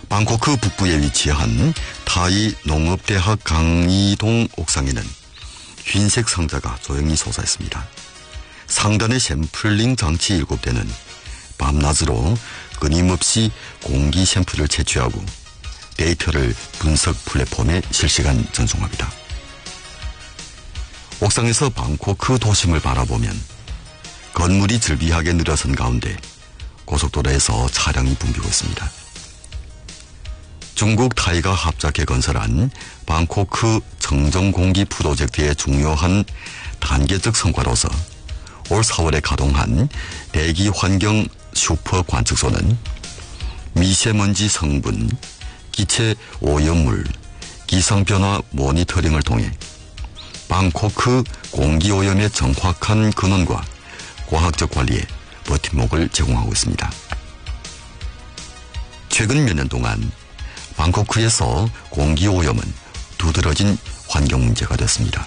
방코크 북부에 위치한 타이 농업대학 강이동 옥상에는 흰색 상자가 조용히 솟아있습니다. 상단의 샘플링 장치 7대는 밤낮으로 끊임없이 공기 샘플을 채취하고 데이터를 분석 플랫폼에 실시간 전송합니다. 옥상에서 방코크 도심을 바라보면 건물이 즐비하게 늘어선 가운데 고속도로에서 차량이 붐비고 있습니다. 중국 타이가 합작해 건설한 방코크 청정공기 프로젝트의 중요한 단계적 성과로서 올 4월에 가동한 대기환경 슈퍼 관측소는 미세먼지 성분, 기체 오염물, 기상변화 모니터링을 통해 방코크 공기오염의 정확한 근원과 과학적 관리에 버팀목을 제공하고 있습니다. 최근 몇 년 동안 방코크에서 공기오염은 두드러진 환경 문제가 됐습니다.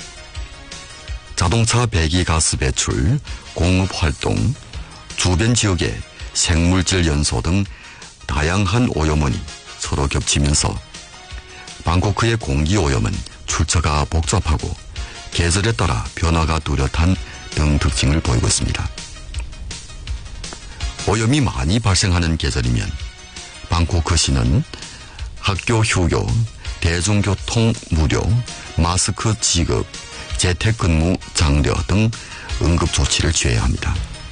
자동차 배기가스 배출, 공업활동, 주변 지역의 생물질 연소 등 다양한 오염원이 서로 겹치면서 방코크의 공기오염은 출처가 복잡하고 계절에 따라 변화가 뚜렷한 등 특징을 보이고 있습니다. 오염이 많이 발생하는 계절이면 방코크시는 학교 휴교, 대중교통 무료, 마스크 지급, 재택근무 장려 등 응급조치를 취해야 합니다.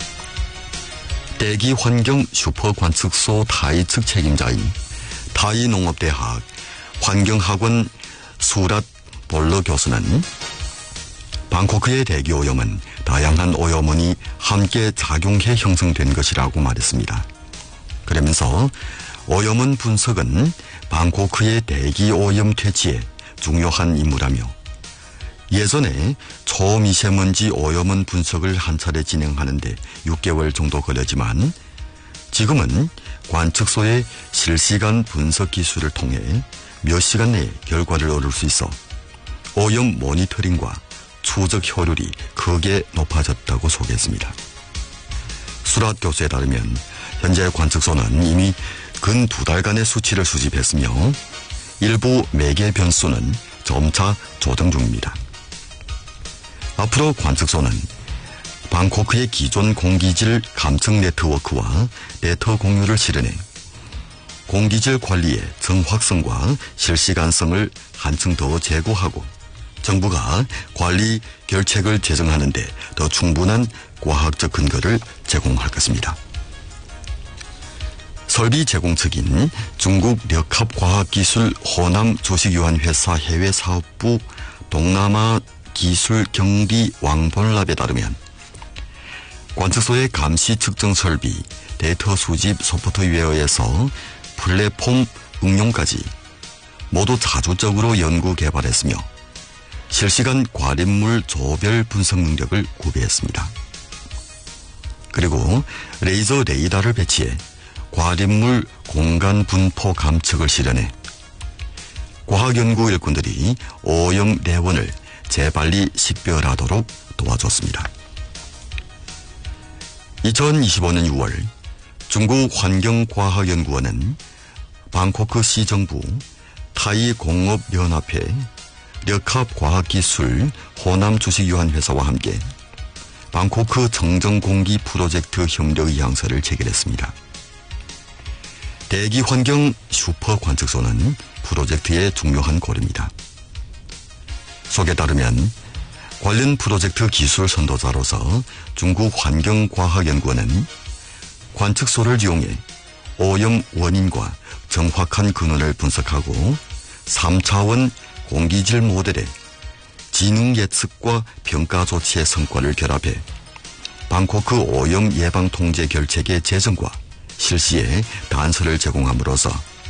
대기환경 슈퍼관측소 타이 측 책임자인 타이농업대학 환경학원 수랏 볼러 교수는 방코크의 대기오염은 다양한 오염원이 함께 작용해 형성된 것이라고 말했습니다. 그러면서 오염원 분석은 방코크의 대기오염 퇴치에 중요한 임무라며 예전에 초미세먼지 오염원 분석을 한 차례 진행하는데 6개월 정도 걸렸지만 지금은 관측소의 실시간 분석 기술을 통해 몇 시간 내에 결과를 얻을 수 있어 오염 모니터링과 추적 효율이 크게 높아졌다고 소개했습니다. 수랏 교수에 따르면 현재 관측소는 이미 근 2달간의 수치를 수집했으며 일부 매개 변수는 점차 조정 중입니다. 앞으로 관측소는 방코크의 기존 공기질 감측 네트워크와 데이터 공유를 실현해 공기질 관리의 정확성과 실시간성을 한층 더 제고하고 정부가 관리 결책을 제정하는 데 더 충분한 과학적 근거를 제공할 것입니다. 설비 제공 측인 중국 력합과학기술 호남 주식유한회사 해외사업부 동남아 기술경비 왕본랍에 따르면 관측소의 감시 측정 설비, 데이터 수집 소프트웨어에서 플랫폼 응용까지 모두 자주적으로 연구 개발했으며 실시간 과립물 조별 분석 능력을 구비했습니다. 그리고 레이저 레이더를 배치해 과립물 공간 분포 감측을 실현해 과학연구 일꾼들이 오염 내원을 재빨리 식별하도록 도와줬습니다. 2025년 6월 중국 환경과학연구원은 방코크 시정부, 타이공업연합회, 력합과학기술 호남주식유한회사와 함께 방코크 청정공기 프로젝트 협력 의향서를 체결했습니다. 대기환경 슈퍼관측소는 프로젝트의 중요한 고리입니다. 속에 따르면 관련 프로젝트 기술 선도자로서 중국 환경과학연구원은 관측소를 이용해 오염 원인과 정확한 근원을 분석하고 3차원 공기질 모델에 지능 예측과 평가 조치의 성과를 결합해 방코크 오염 예방 통제 결책의 제정과 실시에 단서를 제공함으로써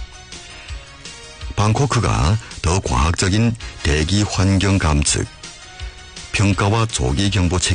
방코크가 더 과학적인 대기 환경 감측, 평가와 조기 경보